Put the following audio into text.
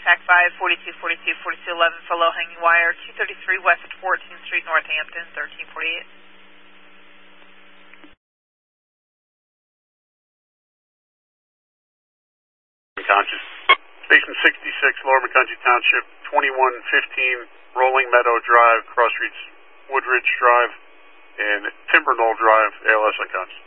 TAC 5, 4242, 4211 for low-hanging wire, 233 west at 14th Street, Northampton, 1348. Conscious. Station 66, Lower McConkey Township, 2115 Rolling Meadow Drive, Cross Streets, Woodridge Drive, and Timber Knoll Drive, ALS unconscious.